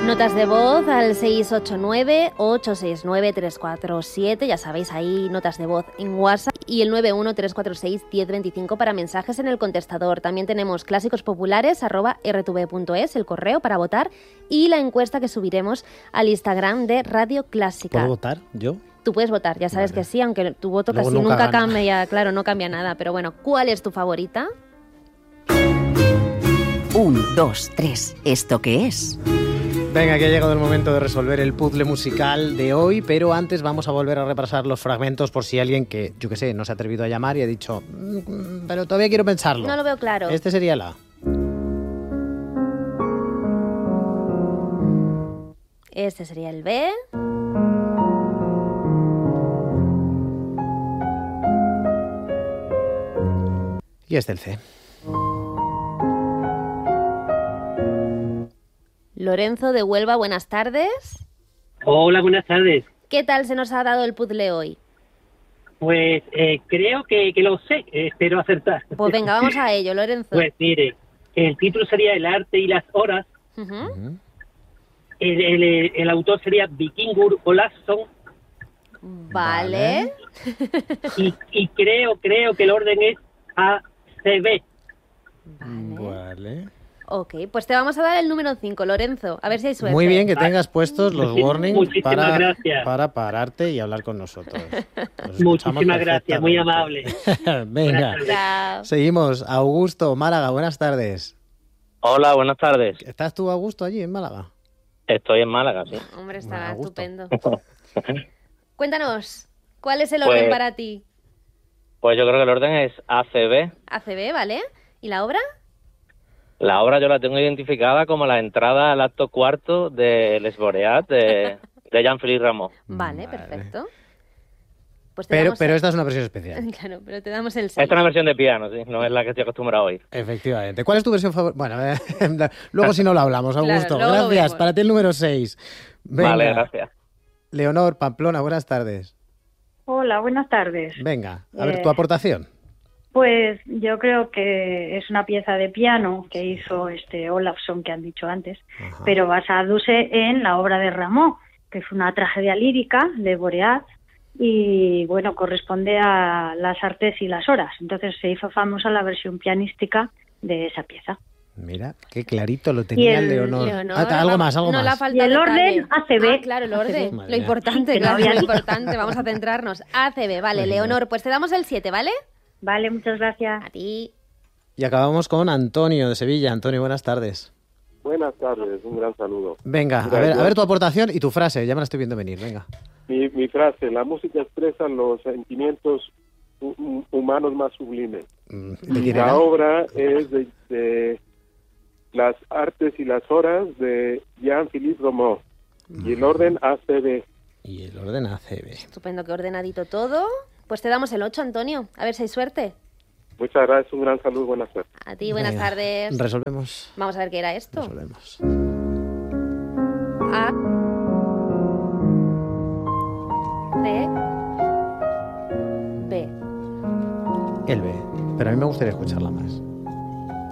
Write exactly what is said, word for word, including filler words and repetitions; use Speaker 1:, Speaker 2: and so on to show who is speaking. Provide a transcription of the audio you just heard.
Speaker 1: Notas de voz al seis ocho nueve, ocho seis nueve, tres cuatro siete, ya sabéis, ahí notas de voz en WhatsApp, y el nueve uno tres cuatro seis, uno cero dos cinco para mensajes en el contestador. También tenemos clásicos populares arroba r t v punto es, el correo para votar, y la encuesta que subiremos al Instagram de Radio Clásica.
Speaker 2: ¿Puedo votar yo?
Speaker 1: Tú puedes votar, ya sabes vale. que sí, aunque tu voto
Speaker 2: Luego
Speaker 1: casi
Speaker 2: nunca,
Speaker 1: nunca
Speaker 2: nunca
Speaker 1: cambia, claro, no cambia nada, pero bueno, ¿cuál es tu favorita?
Speaker 3: Un, dos, tres, ¿esto qué es?
Speaker 2: Venga, que ha llegado el momento de resolver el puzzle musical de hoy, pero antes vamos a volver a repasar los fragmentos por si alguien que, yo qué sé, no se ha atrevido a llamar y ha dicho, mmm, pero todavía quiero pensarlo.
Speaker 1: No lo veo claro.
Speaker 2: Este sería el A.
Speaker 1: Este sería el B.
Speaker 2: Y este el C.
Speaker 1: Lorenzo de Huelva, buenas tardes.
Speaker 4: Hola, buenas tardes.
Speaker 1: ¿Qué tal se nos ha dado el puzzle hoy?
Speaker 4: Pues eh, creo que, que lo sé, eh, espero acertar.
Speaker 1: Pues venga, vamos a ello, Lorenzo.
Speaker 4: Pues mire, el título sería El arte y las horas.
Speaker 1: Uh-huh.
Speaker 4: El, el, el autor sería Vikingur Olafsson.
Speaker 1: Vale.
Speaker 4: Y, y creo, creo que el orden es A C B.
Speaker 2: Vale. Vale.
Speaker 1: Ok, pues te vamos a dar el número cinco, Lorenzo. A ver si hay suerte.
Speaker 2: Muy bien que tengas puestos los warnings para,
Speaker 4: gracias.
Speaker 2: para pararte y hablar con nosotros. Nos
Speaker 4: Muchísimas gracias, muy amable.
Speaker 2: Venga,
Speaker 1: Chao.
Speaker 2: Seguimos. Augusto, Málaga, buenas tardes.
Speaker 5: Hola, buenas tardes.
Speaker 2: ¿Estás tú, Augusto, allí en Málaga?
Speaker 5: Estoy en Málaga, sí.
Speaker 1: Hombre, estará
Speaker 2: Bueno,
Speaker 1: estupendo. Cuéntanos, ¿cuál es el orden
Speaker 5: pues,
Speaker 1: para ti?
Speaker 5: Pues yo creo que el orden es A C B.
Speaker 1: A C B, ¿vale? ¿Y la obra?
Speaker 5: La obra yo la tengo identificada como la entrada al acto cuarto de Les Boreat de, de Jean-Philippe Rameau.
Speaker 1: Vale,
Speaker 2: Vale.
Speaker 1: perfecto. Pues te
Speaker 2: Pero,
Speaker 1: damos
Speaker 2: pero
Speaker 1: el...
Speaker 2: esta es una versión especial.
Speaker 1: Claro, pero te damos el
Speaker 5: Esta es
Speaker 1: seis.
Speaker 5: una versión de piano, sí, no es la que estoy acostumbrado a oír.
Speaker 2: Efectivamente. ¿Cuál es tu versión favorita? Bueno, eh, luego si no lo hablamos, Augusto.
Speaker 1: Claro, luego lo
Speaker 2: Gracias.
Speaker 1: vemos.
Speaker 2: Para ti el número seis. Venga.
Speaker 5: Vale, gracias.
Speaker 2: Leonor, Pamplona, buenas tardes.
Speaker 6: Hola, buenas tardes.
Speaker 2: Venga, a ver
Speaker 6: Eh,
Speaker 2: tu aportación.
Speaker 6: Pues yo creo que es una pieza de piano que hizo este Olafsson que han dicho antes,
Speaker 2: Ajá.
Speaker 6: pero basándose en la obra de Rameau, que es una tragedia lírica de Boreat y bueno, corresponde a las artes y las horas. Entonces se hizo famosa la versión pianística de esa pieza.
Speaker 2: Mira, qué clarito lo tenía
Speaker 6: el-
Speaker 2: Leonor.
Speaker 1: Leonor,
Speaker 2: Ah, algo más, algo
Speaker 1: no le ha
Speaker 2: más.
Speaker 1: faltado
Speaker 6: Y el
Speaker 1: detalle.
Speaker 6: orden A C B.
Speaker 1: Ah, claro, el orden.
Speaker 2: Madre
Speaker 1: Lo
Speaker 2: mía.
Speaker 1: importante,
Speaker 6: Que no
Speaker 1: claro,
Speaker 6: había
Speaker 1: lo
Speaker 6: dicho.
Speaker 1: importante. Vamos a centrarnos. A C B, vale,
Speaker 2: Venga.
Speaker 1: Leonor. Pues te damos el siete, ¿vale?
Speaker 6: Vale, muchas gracias.
Speaker 1: A ti.
Speaker 2: Y acabamos con Antonio de Sevilla. Antonio, buenas tardes.
Speaker 7: Buenas tardes, un gran saludo.
Speaker 2: Venga, a
Speaker 7: Mira,
Speaker 2: ver,
Speaker 7: yo-
Speaker 2: a ver tu aportación y tu frase. Ya me la estoy viendo venir, venga.
Speaker 7: Mi, mi frase, la música expresa los sentimientos hu- hu- humanos más sublimes.
Speaker 2: Mm, ¿De quién
Speaker 7: La
Speaker 2: era?
Speaker 7: obra es de, de Las artes y las horas de Jean-Philippe Rameau y el orden A C B.
Speaker 2: Y el orden A C B.
Speaker 1: Estupendo, que ordenadito todo. Pues te damos el ocho, Antonio. A ver si hay suerte.
Speaker 7: Muchas gracias, un gran saludo, buenas tardes.
Speaker 1: A ti, buenas
Speaker 2: Venga,
Speaker 1: tardes.
Speaker 2: Resolvemos.
Speaker 1: Vamos a ver qué era esto.
Speaker 2: Resolvemos.
Speaker 1: A. C. B.
Speaker 2: El B. Pero a mí me gustaría escucharla más.